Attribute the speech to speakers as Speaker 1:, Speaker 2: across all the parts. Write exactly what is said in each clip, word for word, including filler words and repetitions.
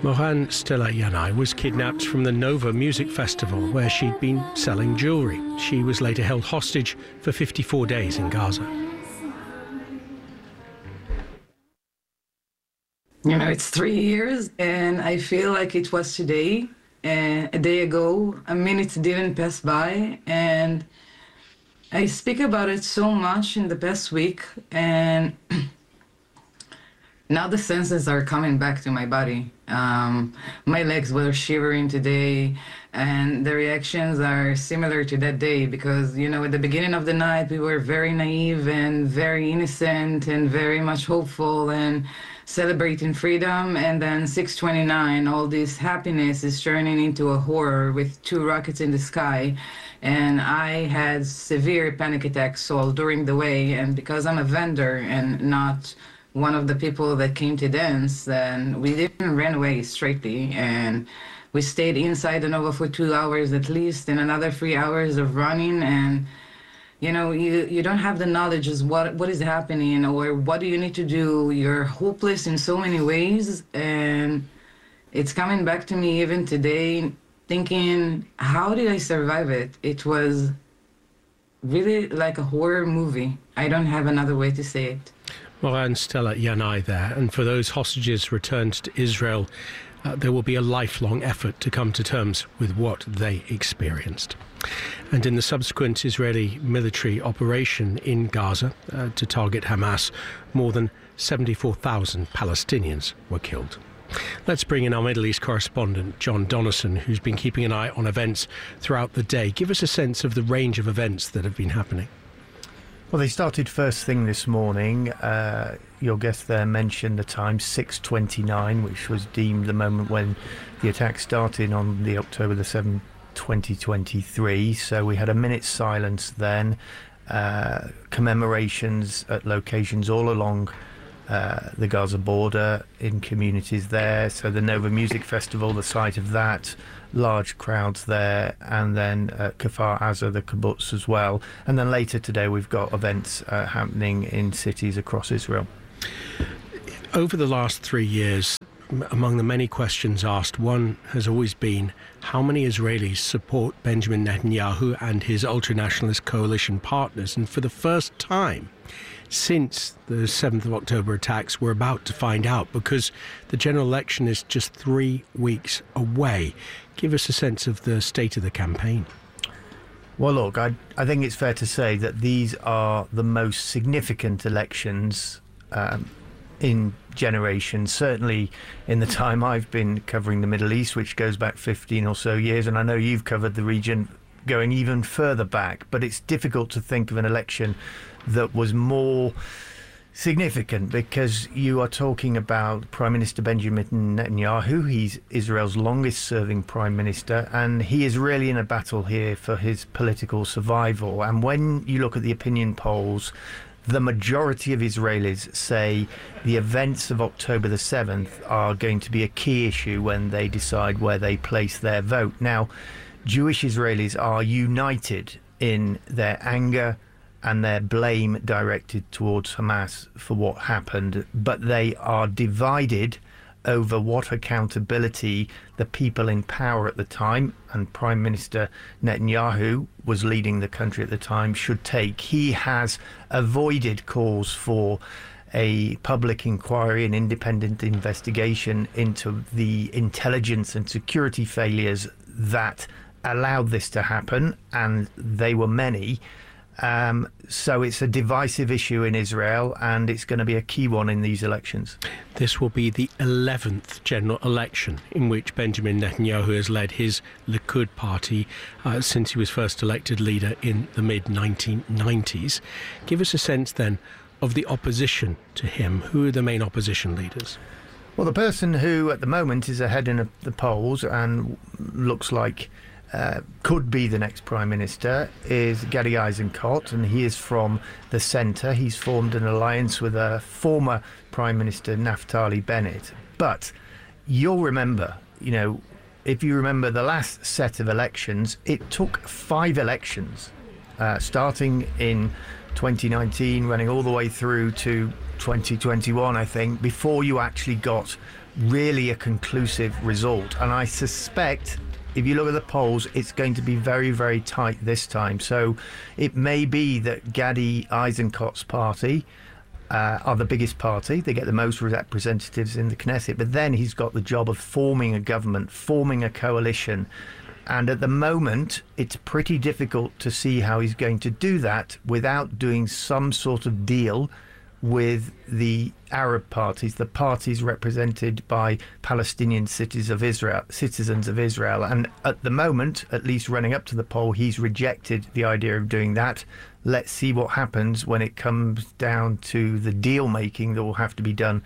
Speaker 1: Moran Stella Yanai was kidnapped from the Nova Music Festival, where she'd been selling jewellery. She was later held hostage for fifty-four days in Gaza.
Speaker 2: You know, it's three years, and I feel like it was today, and a day ago. A minute didn't pass by, and I speak about it so much in the past week, and now the senses are coming back to my body. Um, my legs were shivering today, and the reactions are similar to that day because, you know, at the beginning of the night, we were very naive and very innocent and very much hopeful and celebrating freedom. And then six twenty-nine, all this happiness is turning into a horror with two rockets in the sky. And I had severe panic attacks all during the way. And because I'm a vendor and not one of the people that came to dance, then we didn't run away straightly, and we stayed inside the Nova for two hours at least, and another three hours of running. And you know, you you don't have the knowledge as what what is happening or what do you need to do. You're hopeless in so many ways, and it's coming back to me even today, thinking, how did I survive it? It was really like a horror movie. I don't have another way to say it.
Speaker 1: Moran Stella Yanai there. And for those hostages returned to Israel, uh, there will be a lifelong effort to come to terms with what they experienced. And in the subsequent Israeli military operation in Gaza uh, to target Hamas, more than seventy-four thousand Palestinians were killed. Let's bring in our Middle East correspondent, John Donnison, who's been keeping an eye on events throughout the day. Give us a sense of the range of events that have been happening.
Speaker 3: Well, they started first thing this morning. Uh, your guest there mentioned the time, six twenty-nine, which was deemed the moment when the attack started on the October the seventh, twenty twenty-three. So we had a minute's silence then, uh, commemorations at locations all along uh, the Gaza border in communities there. So the Nova Music Festival, the site of that, large crowds there, and then uh, Kfar Aza, the kibbutz as well. And then later today we've got events uh, happening in cities across Israel.
Speaker 1: Over the last three years, among the many questions asked, one has always been how many Israelis support Benjamin Netanyahu and his ultranationalist coalition partners. And for the first time since the seventh of October attacks, we're about to find out, because the general election is just three weeks away. Give us a sense of the state of the campaign.
Speaker 3: Well, look, I, I think it's fair to say that these are the most significant elections um, in generations, certainly in the time I've been covering the Middle East, which goes back fifteen or so years, and I know you've covered the region going even further back, but it's difficult to think of an election that was more significant, because you are talking about Prime Minister Benjamin Netanyahu. He's Israel's longest serving Prime Minister, and he is really in a battle here for his political survival. And when you look at the opinion polls, the majority of Israelis say the events of October the seventh are going to be a key issue when they decide where they place their vote. Now, Jewish Israelis are united in their anger and their blame directed towards Hamas for what happened, but they are divided over what accountability the people in power at the time, and Prime Minister Netanyahu was leading the country at the time, should take. He has avoided calls for a public inquiry, an independent investigation into the intelligence and security failures that allowed this to happen, and they were many. Um, so it's a divisive issue in Israel, and it's going to be a key one in these elections.
Speaker 1: This will be the eleventh general election in which Benjamin Netanyahu has led his Likud party uh, since he was first elected leader in the mid nineteen nineties. Give us a sense then of the opposition to him. Who are the main opposition leaders?
Speaker 3: Well, the person who at the moment is ahead in the polls and looks like Uh, could be the next Prime Minister is Gadi Eisenkot, and he is from the centre. He's formed an alliance with a former Prime Minister, Naftali Bennett. But you'll remember, you know, if you remember the last set of elections, it took five elections, uh, starting in twenty nineteen, running all the way through to twenty twenty-one, I think, before you actually got really a conclusive result. And I suspect, if you look at the polls, it's going to be very, very tight this time. So it may be that Gadi Eisenkot's party uh, are the biggest party. They get the most representatives in the Knesset. But then he's got the job of forming a government, forming a coalition. And at the moment, it's pretty difficult to see how he's going to do that without doing some sort of deal with the Arab parties, the parties represented by Palestinian citizens of Israel, citizens of Israel. And at the moment, at least running up to the poll, he's rejected the idea of doing that. Let's see what happens when it comes down to the deal making that will have to be done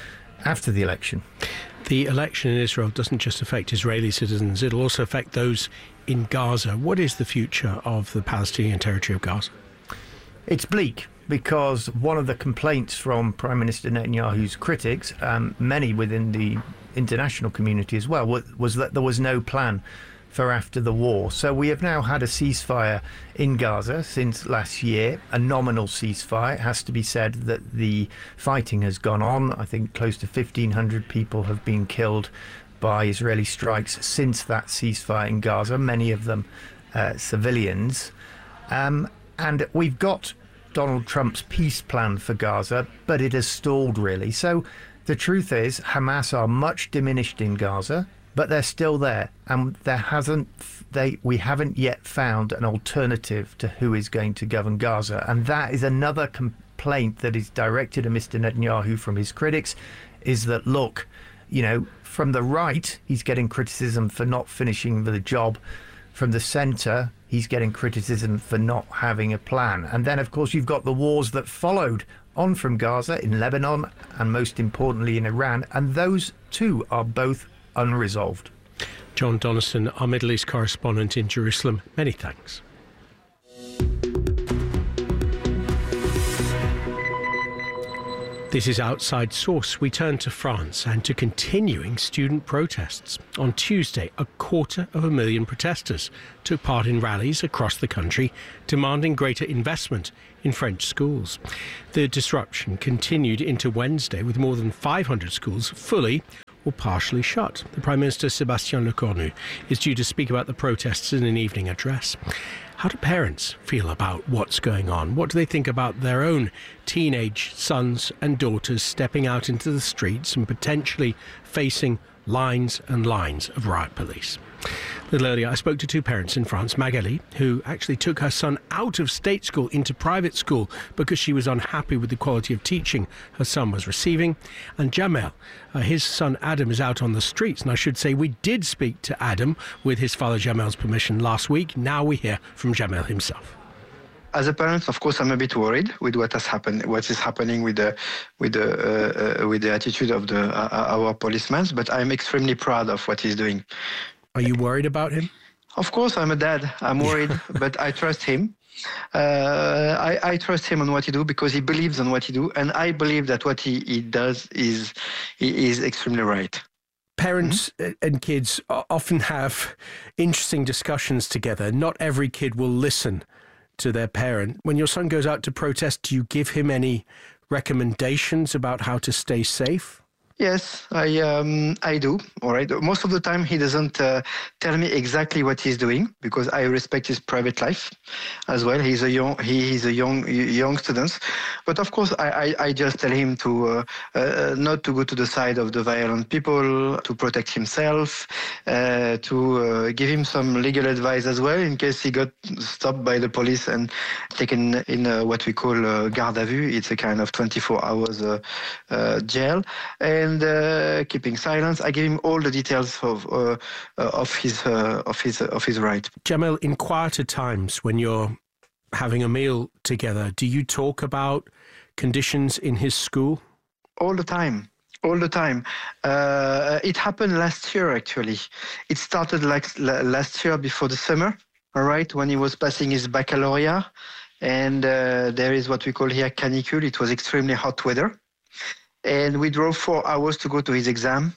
Speaker 3: after the election.
Speaker 1: The election in Israel doesn't just affect Israeli citizens, it'll also affect those in Gaza. What is the future of the Palestinian territory of Gaza?
Speaker 3: It's bleak, because one of the complaints from Prime Minister Netanyahu's critics, um, many within the international community as well, was, was that there was no plan for after the war. So we have now had a ceasefire in Gaza since last year, a nominal ceasefire. It has to be said that the fighting has gone on. I think close to fifteen hundred people have been killed by Israeli strikes since that ceasefire in Gaza, many of them uh, civilians. Um, and we've got Donald Trump's peace plan for Gaza, but it has stalled really. So the truth is, Hamas are much diminished in Gaza, but they're still there, and there hasn't they we haven't yet found an alternative to who is going to govern Gaza. And that is another complaint that is directed at Mister Netanyahu from his critics, is that, look, you know, from the right, he's getting criticism for not finishing the job. From the centre, he's getting criticism for not having a plan. And then, of course, you've got the wars that followed on from Gaza in Lebanon and, most importantly, in Iran. And those, too, are both unresolved.
Speaker 1: John Donnison, our Middle East correspondent in Jerusalem, many thanks. This is Outside Source. We turn to France and to continuing student protests. On Tuesday, a quarter of a million protesters took part in rallies across the country demanding greater investment in French schools. The disruption continued into Wednesday with more than five hundred schools fully or partially shut. The Prime Minister, Sébastien Lecornu, is due to speak about the protests in an evening address. How do parents feel about what's going on? What do they think about their own teenage sons and daughters stepping out into the streets and potentially facing lines and lines of riot police? A little earlier, I spoke to two parents in France, Magali, who actually took her son out of state school into private school because she was unhappy with the quality of teaching her son was receiving, and Jamel, uh, his son Adam, is out on the streets. And I should say we did speak to Adam with his father Jamel's permission last week. Now we hear from Jamel himself.
Speaker 4: As a parent, of course, I'm a bit worried with what has happened, what is happening with the with the uh, uh, with the attitude of the uh, our policemen. But I'm extremely proud of what he's doing.
Speaker 1: Are you worried about him?
Speaker 4: Of course, I'm a dad. I'm worried, but I trust him. Uh, I, I trust him on what he do because he believes on what he do, and I believe that what he, he does is is extremely right.
Speaker 1: Parents mm-hmm. and kids often have interesting discussions together. Not every kid will listen to their parent. When your son goes out to protest, do you give him any recommendations about how to stay safe?
Speaker 4: Yes, I um, I do. All right. Most of the time, he doesn't uh, tell me exactly what he's doing because I respect his private life as well. He's a young he is a young young student, but of course, I, I, I just tell him to uh, uh, not to go to the side of the violent people, to protect himself, uh, to uh, give him some legal advice as well in case he got stopped by the police and taken in uh, what we call uh, garde à vue. It's a kind of twenty-four hours uh, uh, jail. And And uh, keeping silence, I give him all the details of uh, uh, of his uh, of his uh, of his right.
Speaker 1: Jamel, in quieter times when you're having a meal together, do you talk about conditions in his school?
Speaker 4: All the time. All the time. Uh, it happened last year, actually. It started like last year before the summer, all right, when he was passing his baccalaureate. And uh, there is what we call here canicule. It was extremely hot weather. And we drove four hours to go to his exam.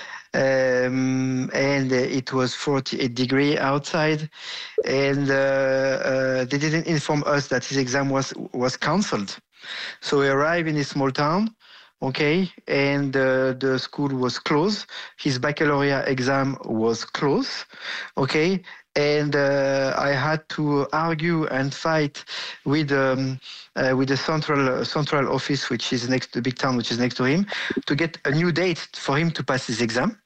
Speaker 4: Um, and uh, it was forty-eight degrees outside. And uh, uh, they didn't inform us that his exam was, was cancelled. So he arrived in a small town, okay, and uh, the school was closed. His baccalaureate exam was closed, okay, and uh, I had to argue and fight with um, uh, with the central uh, central office, which is next to the big town, which is next to him, to get a new date for him to pass his exam.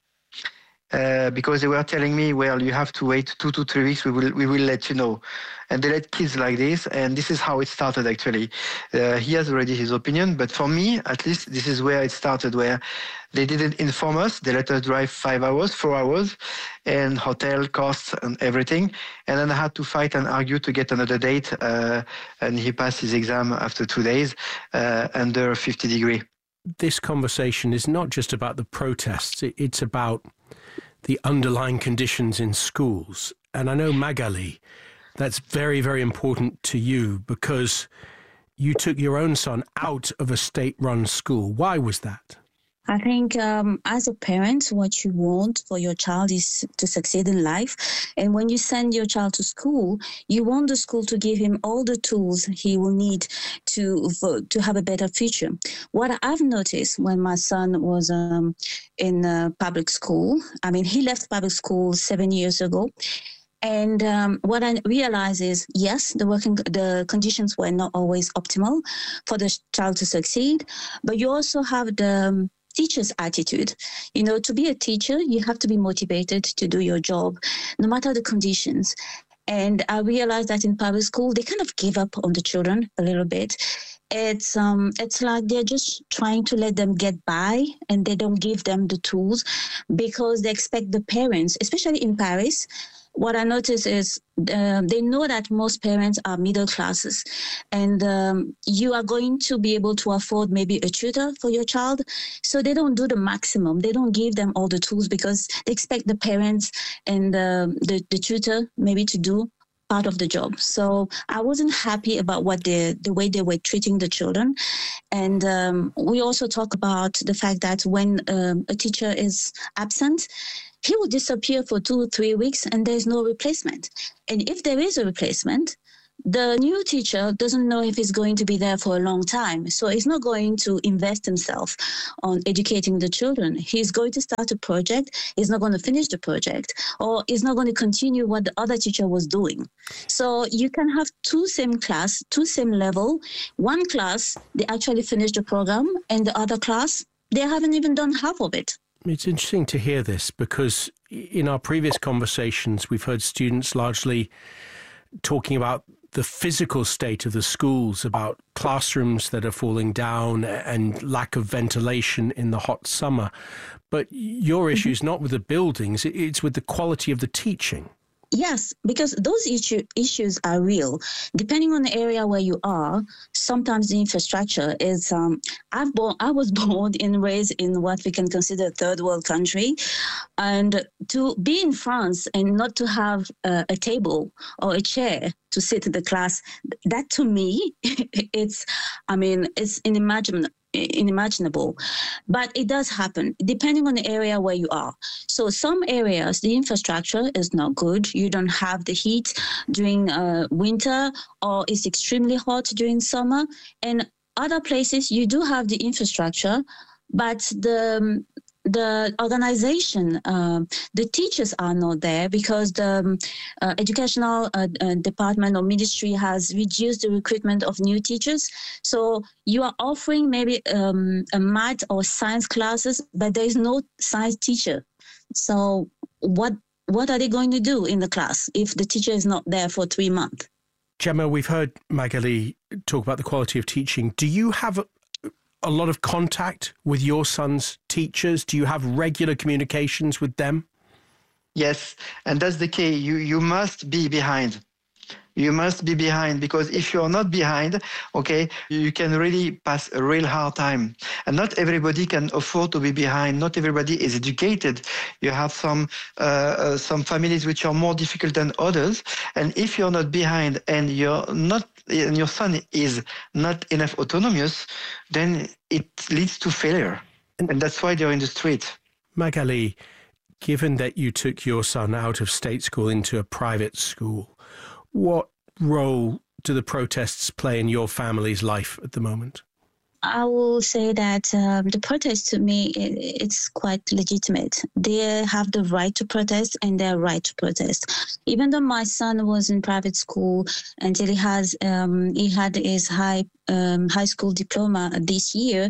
Speaker 4: Uh, because they were telling me, well, you have to wait two to three weeks. We will, we will let you know. And they let kids like this, and this is how it started. Actually, uh, he has already his opinion, but for me, at least, this is where it started. Where they didn't inform us. They let us drive five hours, four hours, and hotel costs and everything. And then I had to fight and argue to get another date. Uh, and he passed his exam after two days uh, under fifty degree.
Speaker 1: This conversation is not just about the protests. It's about the underlying conditions in schools. And I know, Magali, that's very, very important to you because you took your own son out of a state-run school. Why was that?
Speaker 5: I think um, as a parent, what you want for your child is to succeed in life. And when you send your child to school, you want the school to give him all the tools he will need to for, to have a better future. What I've noticed when my son was um, in uh, public school, I mean, he left public school seven years ago. And um, what I realized is, yes, the working the conditions were not always optimal for the child to succeed, but you also have the um, teacher's attitude. You know, to be a teacher, you have to be motivated to do your job, no matter the conditions. And I realized that in public school, they kind of give up on the children a little bit. It's um, it's like they're just trying to let them get by, and they don't give them the tools because they expect the parents, especially in Paris. What I notice is uh, they know that most parents are middle classes, and um, you are going to be able to afford maybe a tutor for your child. So they don't do the maximum. They don't give them all the tools because they expect the parents and uh, the, the tutor maybe to do part of the job. So I wasn't happy about what the the way they were treating the children. And um, we also talk about the fact that when um, a teacher is absent, he will disappear for two or three weeks and there's no replacement. And if there is a replacement, the new teacher doesn't know if he's going to be there for a long time. So he's not going to invest himself on educating the children. He's going to start a project. He's not going to finish the project, or he's not going to continue what the other teacher was doing. So you can have two same class, two same level. One class, they actually finished the program, and the other class, they haven't even done half of it.
Speaker 1: It's interesting to hear this because in our previous conversations, we've heard students largely talking about the physical state of the schools, about classrooms that are falling down and lack of ventilation in the hot summer. But your issue is not with the buildings, it's with the quality of the teaching.
Speaker 5: Yes, because those issue, issues are real. Depending on the area where you are, sometimes the infrastructure is. Um, I've born, I was born and raised in what we can consider a third world country, and to be in France and not to have uh, a table or a chair to sit in the class, that to me, it's. I mean, it's unimaginable. unimaginable, but it does happen depending on the area where you are. So some areas, the infrastructure is not good. You don't have the heat during uh, winter, or it's extremely hot during summer. And other places, you do have the infrastructure, but the the organization, uh, the teachers are not there because the uh, educational uh, uh, department or ministry has reduced the recruitment of new teachers. So you are offering maybe um, a math or science classes, but there is no science teacher. So what what are they going to do in the class if the teacher is not there for three months?
Speaker 1: Gemma, we've heard Magali talk about the quality of teaching. Do you have a, a lot of contact with your son's teachers? Do you have regular communications with them?
Speaker 4: Yes, and that's the key. You you must be behind. You must be behind, because if you're not behind, okay, you can really pass a real hard time. And not everybody can afford to be behind. Not everybody is educated. You have some uh, uh, some families which are more difficult than others. And if you're not behind and you're not, and your son is not enough autonomous, then it leads to failure. And that's why they're in the street.
Speaker 1: Magali, given that you took your son out of state school into a private school, what role do the protests play in your family's life at the moment?
Speaker 5: I will say that um, the protest, to me, it, it's quite legitimate. They have the right to protest and their right to protest. Even though my son was in private school until he has um, he had his high um, high school diploma this year,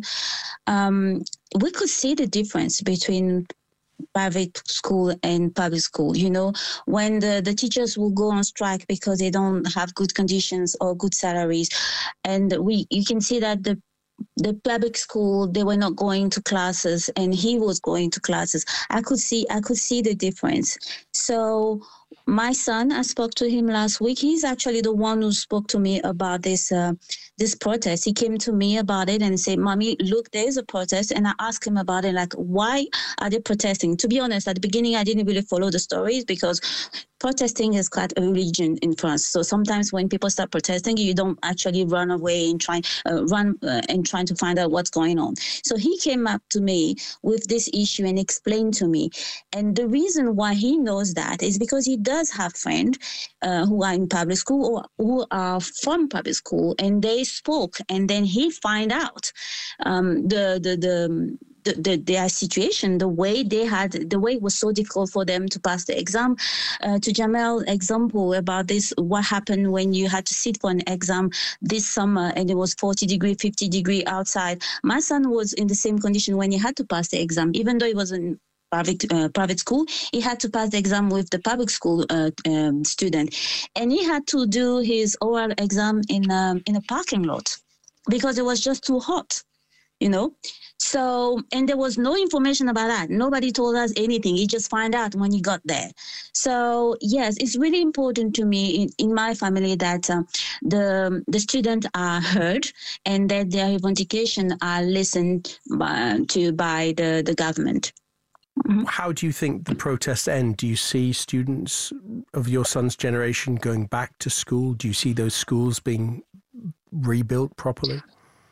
Speaker 5: um, we could see the difference between private school and public school. You know, when the, the teachers will go on strike because they don't have good conditions or good salaries, and we you can see that the the public school, they were not going to classes and he was going to classes. I could see, I could see the difference. So my son, I spoke to him last week. He's actually the one who spoke to me about this, uh, this protest. He came to me about it and said, "Mommy, look, there's a protest." And I asked him about it, like, why are they protesting? To be honest, at the beginning, I didn't really follow the stories because protesting is quite a religion in France. So sometimes when people start protesting, you don't actually run away and try uh, run uh, and trying to find out what's going on. So he came up to me with this issue and explained to me. And the reason why he knows that is because he does have friends uh, who are in public school or who are from public school, and they spoke. And then he find out um, the the the. The, the, their situation, the way they had, the way it was so difficult for them to pass the exam. Uh, to Jamel's example about this, what happened when you had to sit for an exam this summer and it was forty degree, fifty degree outside. My son was in the same condition when he had to pass the exam, even though he was in private uh, private school. He had to pass the exam with the public school uh, um, student, and he had to do his oral exam in um, in a parking lot because it was just too hot, you know. So, and there was no information about that. Nobody told us anything. You just find out when you got there. So, yes, it's really important to me in, in my family that uh, the the students are heard and that their revendications are listened by, to by the, the government. Mm-hmm.
Speaker 1: How do you think the protests end? Do you see students of your son's generation going back to school? Do you see those schools being rebuilt properly?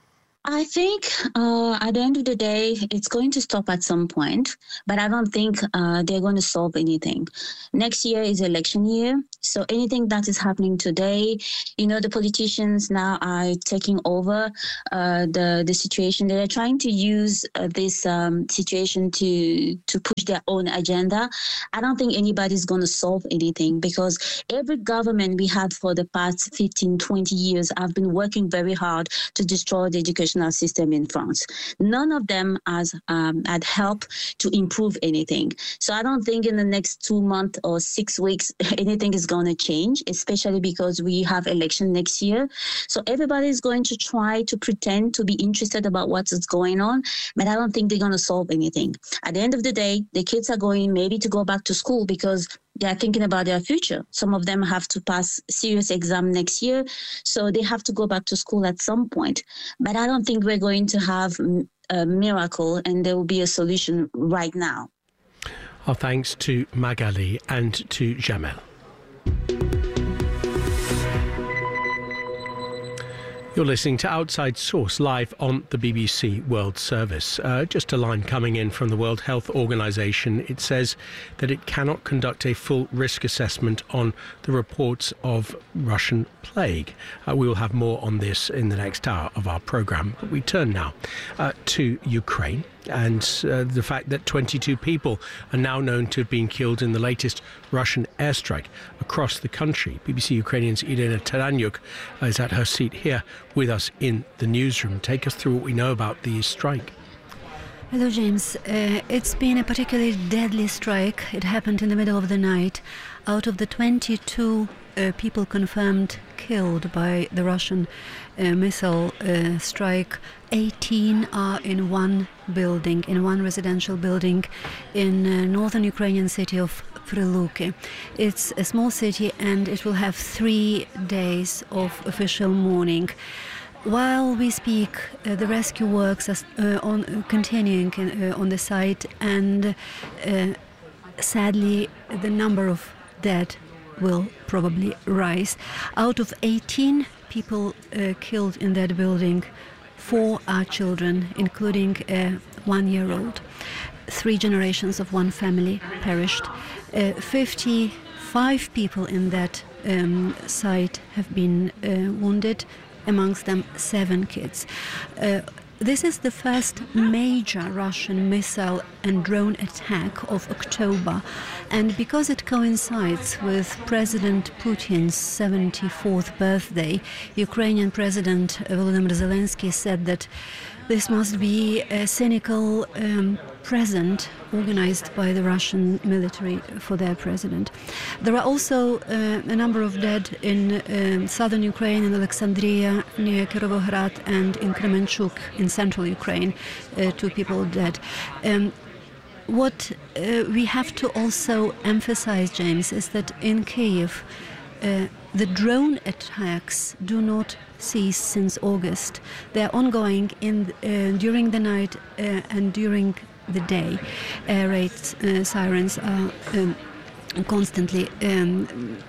Speaker 5: I think uh, at the end of the day, it's going to stop at some point, but I don't think uh, they're going to solve anything. Next year is election year, so anything that is happening today, you know, the politicians now are taking over uh, the the situation. They're trying to use uh, this um, situation to to push their own agenda. I don't think anybody's going to solve anything because every government we had for the past fifteen, twenty years have been working very hard to destroy the education system in France. None of them has um, had help to improve anything. So I don't think in the next two months or six weeks anything is going to change, especially because we have election next year. So everybody is going to try to pretend to be interested about what is going on, but I don't think they're going to solve anything. At the end of the day, the kids are going maybe to go back to school because they are thinking about their future. Some of them have to pass serious exam next year, so they have to go back to school at some point. But I don't think we're going to have a miracle and there will be a solution right now.
Speaker 1: Our thanks to Magali and to Jamel. You're listening to Outside Source live on the B B C World Service. Uh, just a line coming in from the World Health Organization. It says that it cannot conduct a full risk assessment on the reports of Russian plague. Uh, we will have more on this in the next hour of our programme. But we turn now uh, to Ukraine and uh, the fact that twenty-two people are now known to have been killed in the latest Russian airstrike across the country. B B C Ukrainian's Irina Taranyuk is at her seat here with us in the newsroom. Take us through what we know about the strike.
Speaker 6: Hello, James. Uh, it's been a particularly deadly strike. It happened in the middle of the night. Out of the twenty-two uh, people confirmed killed by the Russian uh, missile uh, strike, eighteen are in one building, in one residential building in uh, northern Ukrainian city of Prilupki. It's a small city and it will have three days of official mourning. While we speak, uh, the rescue works are uh, on, uh, continuing in, uh, on the site, and uh, sadly the number of dead will probably rise. Out of eighteen people uh, killed in that building, four are children, including a one-year-old. Three generations of one family perished. Uh, fifty five people in that um, site have been uh, wounded, amongst them seven kids. Uh, This is the first major Russian missile and drone attack of October, and because it coincides with President Putin's seventy-fourth birthday, Ukrainian President Volodymyr Zelensky said that this must be a cynical um, present organized by the Russian military for their president. There are also uh, a number of dead in um, southern Ukraine, in Alexandria, near Kirovohrad, and in Kremenchuk, in central Ukraine, uh, two people dead. Um, what uh, we have to also emphasize, James, is that in Kyiv, uh, the drone attacks do not cease since August. They are ongoing in uh, during the night uh, and during the day. Air raid uh, sirens are um, constantly um,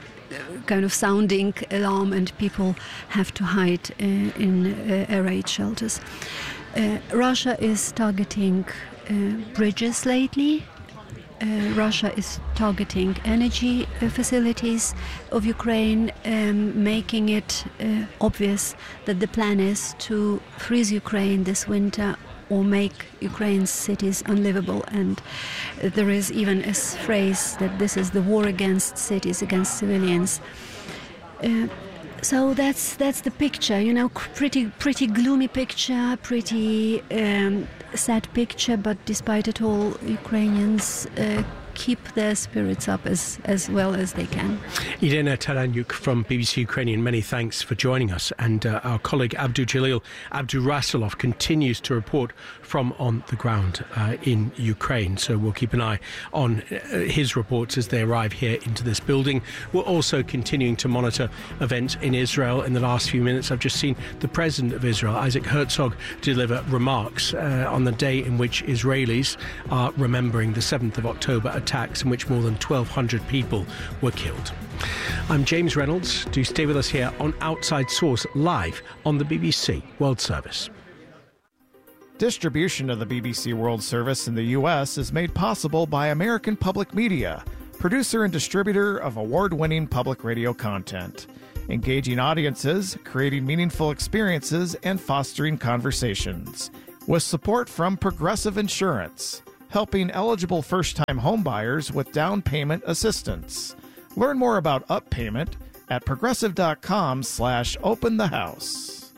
Speaker 6: kind of sounding alarm, and people have to hide uh, in uh, air raid shelters. Uh, Russia is targeting uh, bridges lately. Uh, Russia is targeting energy uh, facilities of Ukraine, um, making it uh, obvious that the plan is to freeze Ukraine this winter or make Ukraine's cities unlivable. And uh, there is even a phrase that this is the war against cities, against civilians. Uh, So that's that's the picture, you know, pretty pretty gloomy picture, pretty um, sad picture. But despite it all, Ukrainians uh, keep their spirits up as, as well as they can.
Speaker 1: Irina Taranyuk from B B C Ukrainian, many thanks for joining us. And uh, our colleague Abdu Jalil Abdurasulov continues to report from on the ground uh, in Ukraine. So we'll keep an eye on uh, his reports as they arrive here into this building. We're also continuing to monitor events in Israel. In the last few minutes, I've just seen the President of Israel, Isaac Herzog, deliver remarks uh, on the day in which Israelis are remembering the seventh of October attacks in which more than twelve hundred people were killed. I'm James Reynolds. Do stay with us here on Outside Source, live on the B B C World Service.
Speaker 7: Distribution of the B B C World Service in the U S is made possible by American Public Media, producer and distributor of award-winning public radio content, engaging audiences, creating meaningful experiences, and fostering conversations. With support from Progressive Insurance, helping eligible first-time homebuyers with down payment assistance. Learn more about Up Payment at progressive dot com slash open the house.